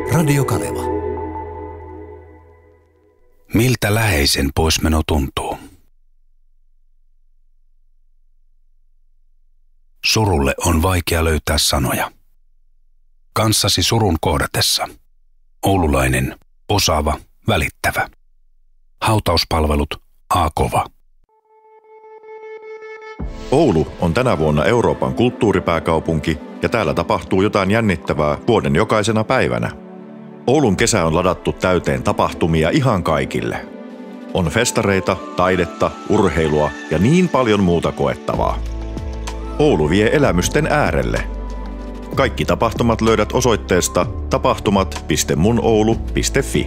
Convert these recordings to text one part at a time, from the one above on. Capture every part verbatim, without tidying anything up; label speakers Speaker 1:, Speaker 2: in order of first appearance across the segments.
Speaker 1: Radio Kaleva. Miltä läheisen poismeno tuntuu? Surulle on vaikea löytää sanoja. Kanssasi surun kohdatessa. Oululainen, osaava, välittävä. Hautauspalvelut A-kova.
Speaker 2: Oulu on tänä vuonna Euroopan kulttuuripääkaupunki ja täällä tapahtuu jotain jännittävää vuoden jokaisena päivänä. Oulun kesä on ladattu täyteen tapahtumia ihan kaikille. On festareita, taidetta, urheilua ja niin paljon muuta koettavaa. Oulu vie elämysten äärelle. Kaikki tapahtumat löydät osoitteesta tapahtumat piste munoulu piste fi.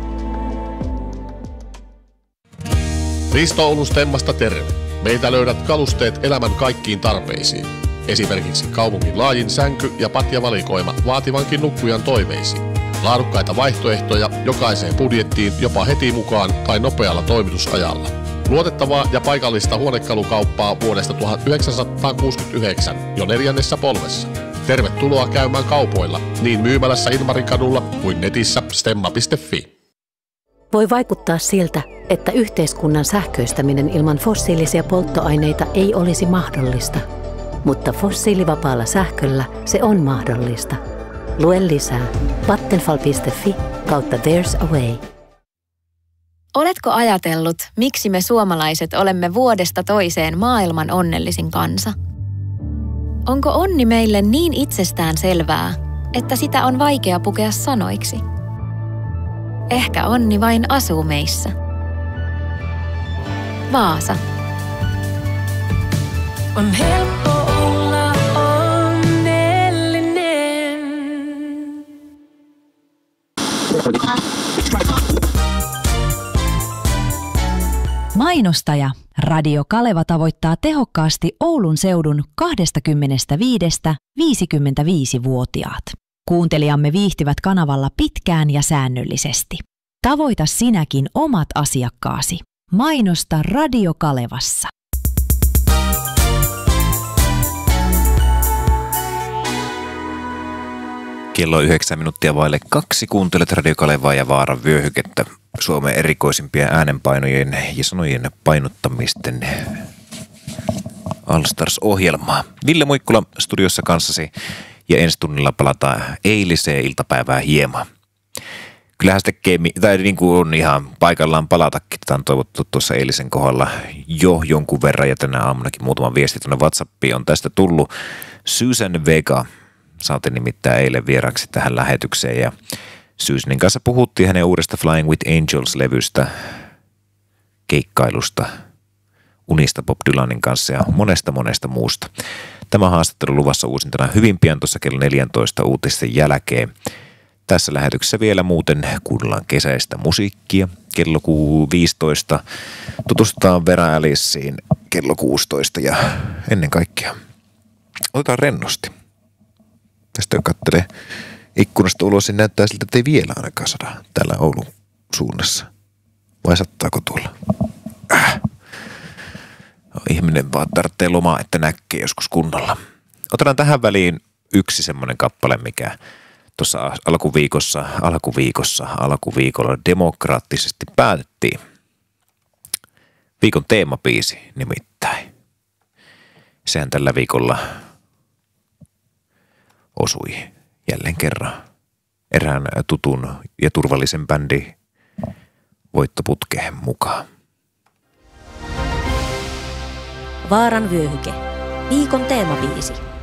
Speaker 3: Risto Oulun Stemmasta terve. Meiltä löydät kalusteet elämän kaikkiin tarpeisiin. Esimerkiksi kaupungin laajin sänky- ja patjavalikoima vaativankin nukkujan toiveisiin. Laadukkaita vaihtoehtoja jokaiseen budjettiin jopa heti mukaan tai nopealla toimitusajalla. Luotettavaa ja paikallista huonekalukauppaa vuodesta tuhatyhdeksänsataakuusikymmentäyhdeksän jo neljännessä polvessa. Tervetuloa käymään kaupoilla niin myymälässä Ilmarinkadulla kuin netissä stemma piste fi.
Speaker 4: Voi vaikuttaa siltä, että yhteiskunnan sähköistäminen ilman fossiilisia polttoaineita ei olisi mahdollista. Mutta fossiilivapaalla sähköllä se on mahdollista. Lue lisää vattenfall piste fi kautta There's a Way.
Speaker 5: Oletko ajatellut, miksi me suomalaiset olemme vuodesta toiseen maailman onnellisin kansa? Onko onni meille niin itsestään selvää, että sitä on vaikea pukea sanoiksi? Ehkä onni vain asuu meissä. Vaasa.
Speaker 6: On helppo olla onnellinen.
Speaker 7: Mainostaja Radio Kaleva tavoittaa tehokkaasti Oulun seudun kaksikymmentäviidestä–viisikymmentäviisi-vuotiaat. Kuuntelijamme viihtyvät kanavalla pitkään ja säännöllisesti. Tavoita sinäkin omat asiakkaasi. Mainosta Radio Kalevassa.
Speaker 8: Kello on yhdeksän minuuttia vaille kaksi. Kuuntelet Radio Kalevaa ja Vaaran vyöhykettä. Suomen erikoisimpien äänenpainojen ja sanojen painottamisten All Stars-ohjelmaa. Ville Muikkula studiossa kanssasi ja ensi tunnilla palataan eiliseen iltapäivään hieman. Kyllähän se tekee, tai niin kuin on ihan paikallaan palatakin. Tätä on toivottu tuossa eilisen kohdalla jo jonkun verran ja tänä aamunakin muutama viesti tuonne WhatsAppiin on tästä tullut. Susan Vega saatiin nimittäin eilen vieraksi tähän lähetykseen ja Susanin kanssa puhuttiin hänen uudesta Flying with Angels-levystä, keikkailusta, unista Bob Dylanin kanssa ja monesta monesta muusta. Tämä haastattelu luvassa uusintana hyvin pian tuossa kello neljätoista uutisten jälkeen. Tässä lähetyksessä vielä muuten kuunnellaan kesäistä musiikkia. Kello viisitoista tutustutaan Vera Aliceen kello kuusitoista ja ennen kaikkea otetaan rennosti. Tästä jo katselee ikkunasta ulos, niin näyttää siltä, että ei vielä ainakaan sada täällä Oulun suunnassa. Vai sattaako tuolla? Äh. Ihminen vaan tarvitsee lomaa, että näkee joskus kunnolla. Otetaan tähän väliin yksi semmoinen kappale, mikä tuossa alkuviikossa, alkuviikossa, alkuviikolla demokraattisesti päätettiin. Viikon teemabiisi nimittäin. Sehän tällä viikolla osui jälleen kerran erään tutun ja turvallisen bändin voittoputkeen mukaan.
Speaker 4: Vaaran vyöhyke. Viikon teemabiisi.